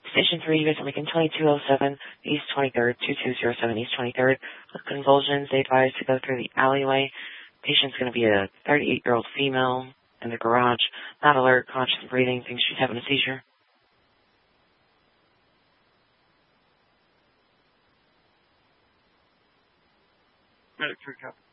Station 3, you guys are making 2207 East 23rd, 2207 East 23rd. With convulsions, they advise to go through the alleyway. Patient's going to be a 38-year-old female in the garage. Not alert, conscious and breathing. Thinks she's having a seizure. Medic 3, copy.